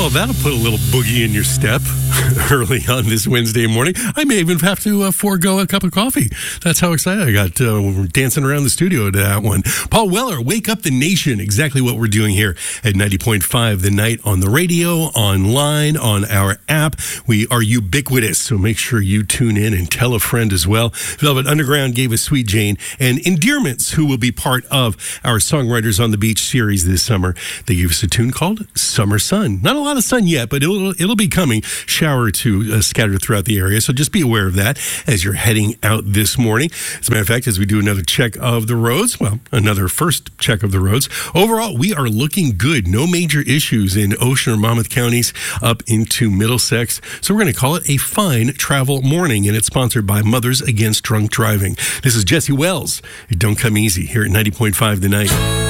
Well, that'll put a little boogie in your step early on this Wednesday morning. I may even have to forego a cup of coffee. That's how excited I got dancing around the studio to that one. Paul Weller, Wake Up the Nation. Exactly what we're doing here at 90.5 The Night on the radio, online, on our app. We are ubiquitous, so make sure you tune in and tell a friend as well. Velvet Underground gave us Sweet Jane and Endearments, who will be part of our Songwriters on the Beach series this summer. They gave us a tune called Summer Sun. Not a lot of sun yet, but it'll be coming. Shower or two scattered throughout the area, so just be aware of that as you're heading out this morning. As a matter of fact, as we do another check of the roads, another first check of the roads, overall, we are looking good. No major issues in Ocean or Monmouth counties up into Middlesex. So we're going to call it a fine travel morning, and it's sponsored by Mothers Against Drunk Driving. This is Jesse Wells. Don't Come Easy here at 90.5 The Night.